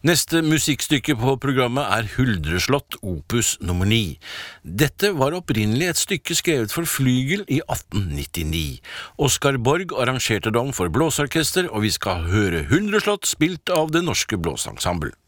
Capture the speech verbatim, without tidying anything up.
Neste musikkstykke på programmet er Huldreslott, opus nummer ni. Dette var opprinnelig et stykke skrevet for flygel i atten nittini. Oskar Borg arrangerte det om for blåsorkester, og vi skal høre Huldreslott spilt av Det Norske Blåseensemble.